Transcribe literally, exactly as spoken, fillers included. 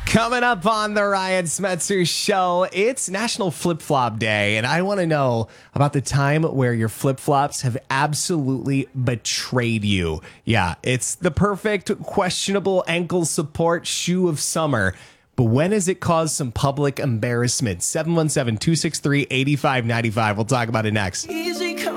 Coming up on the Ryan Smetzer Show, it's National Flip Flop Day, and I want to know about the time where your flip flops have absolutely betrayed you. Yeah, it's the perfect questionable ankle support shoe of summer. But when has it caused some public embarrassment? seven one seven, two six three, eight five nine five. We'll talk about it next. Easy come.